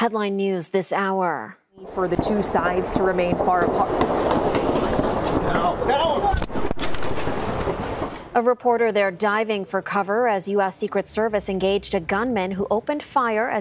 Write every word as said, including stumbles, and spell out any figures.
Headline News this hour. For the two sides to remain far apart. No, no. A reporter there diving for cover as U S Secret Service engaged a gunman who opened fire as